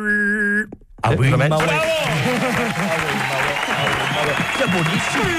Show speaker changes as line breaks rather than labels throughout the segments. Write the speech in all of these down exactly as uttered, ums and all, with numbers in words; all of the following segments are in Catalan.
Avui m'ha
Bravo!
Que boníssim.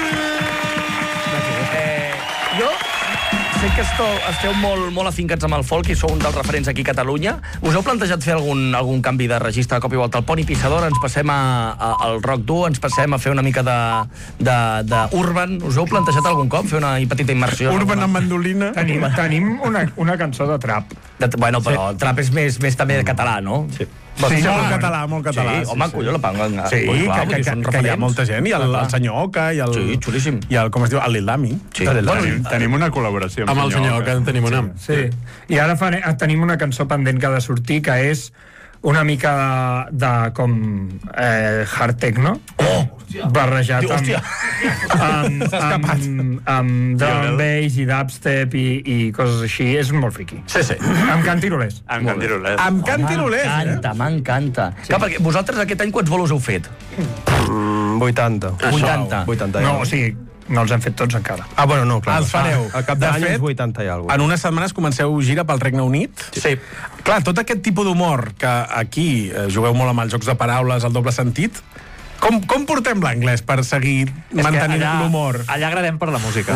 Eh, jo sé que esteu, esteu molt, molt afincats amb el folk i sou un dels referents aquí a Catalunya. Us heu plantejat fer algun, algun canvi de registre de cop i volta? Al Pont i Pissador ens passem a, a, al rock dur, ens passem a fer una mica de, de, de urban. Us heu plantejat algun cop fer una petita immersió?
Urban amb mandolina.
Tenim, tenim una, una cançó de trap.
De, bueno, però el trap és més, més també català, no?
Sí. Sí, molt català, molt català.
Sí, home, colló, la panga.
Sí, que, que, que, que hi ha molta gent, i el, el senyor Oca, i el...
Sí, xulíssim.
I el, com es diu, el Lil Dami.
Sí.
Tenim, tenim una col·laboració
amb el senyor Oca, en tenim una.
Sí. I ara fa, tenim una cançó pendent que ha de sortir, que és una mica de, de com eh, hard techno. Oh! Barrejat amb, amb, amb, amb, amb drum and bass i dubstep i, i coses així. És molt friqui.
Sí, sí.
Amb cantirolers.
Amb cantirolers.
Amb cantirolers, eh?
M'encanta, m'encanta. Sí. Clar, perquè vosaltres aquest any quants bolos heu fet?
Mm, vuitanta.
vuitanta.
vuitanta.
No, o sigui, no els hem fet tots encara.
Ah, bueno, no, clar.
Els fareu.
Al cap
De
d'any
fet,
uns vuitanta i alguna cosa.
En unes setmanes comenceu gira pel Regne Unit.
Sí.
Clar, tot aquest tipus d'humor que aquí eh, jugueu molt amb els jocs de paraules, el doble sentit, com, com portem l'anglès per seguir mantenint l'humor?
Allà agradem per la música.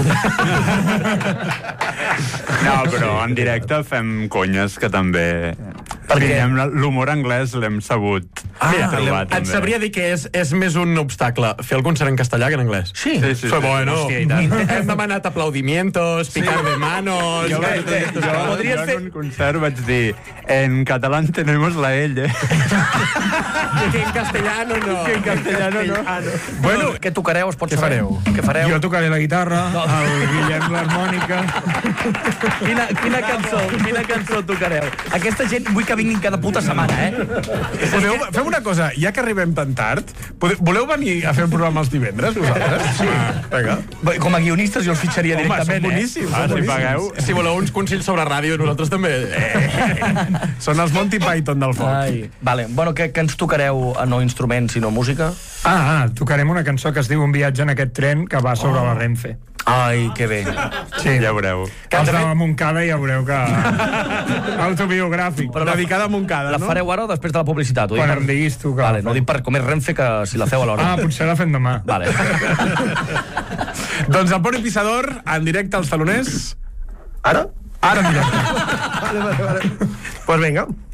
No, però en directe fem conyes que també...
Perquè
l'humor anglès l'hem sabut
Ah,
trobar,
Et
també.
sabria dir que és, és més un obstacle fer el concert en castellà que en anglès.
Sí.
Sí, sí,
Però
sí.
bueno,
Hòstia, i tant.
hem demanat aplaudimientos, picar de manos...
Jo,
que-
vaig, jo, jo,
podries
jo
fer-
en un concert vaig dir en català tenemos la L.
que en castellano no.
Que en castellano no.
Bueno, què tocareu? Es pot
Què
saber?
fareu?
Què fareu?
Jo tocaré la guitarra, el Guillem l'harmònica.
Quina, quina cançó, quina cançó tocareu? Aquesta gent vull que vinguin cada puta setmana, eh?
Podeu, fem una cosa, ja que arribem tan tard, podeu, voleu venir a fer el programa els divendres, vosaltres? Sí. Vinga.
Com a guionistes jo els fitxaria
Home,
directament,
són boníssims,
Ah,
són
si
boníssims.
pagueu.
Si voleu uns consells sobre ràdio, nosaltres també... Eh.
Són els Monty Python del
eh?
foc.
Ai, vale. Bueno, què, què ens tocareu? No instruments, sinó música?
Ah, ah, tocarem una cançó que es diu Un viatge en aquest tren que va sobre la Renfe.
Ai, que bé.
Sí.
Ja veureu.
Els de Montcada ja veureu que... Autobiogràfic.
Però dedicada a Montcada,
La
no?
fareu ara o després de la publicitat? Ho dic
Quan
per-
em diguis tu que...
Vale, no ho dic per com és Renfe, que si la feu a l'hora.
Ah, potser la fem demà.
Vale.
Doncs el Pont i Pissador, en directe als taloners.
Ara?
Ara en directe.
Vale, vale, vale. Pues venga.